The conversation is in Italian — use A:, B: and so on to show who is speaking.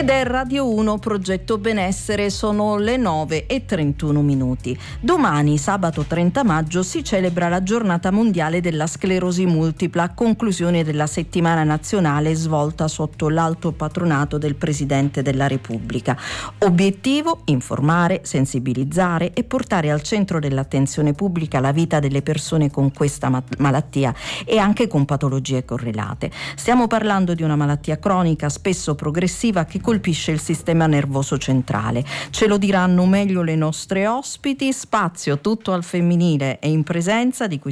A: Ed è Radio 1 Progetto Benessere, sono le 9:31. Domani, sabato 30 maggio, si celebra la giornata mondiale della sclerosi multipla, a conclusione della settimana nazionale svolta sotto l'alto patronato del Presidente della Repubblica. Obiettivo: informare, sensibilizzare e portare al centro dell'attenzione pubblica la vita delle persone con questa malattia e anche con patologie correlate. Stiamo parlando di una malattia cronica, spesso progressiva, che colpisce il sistema nervoso centrale. Ce lo diranno meglio le nostre ospiti. Spazio tutto al femminile e in presenza di cui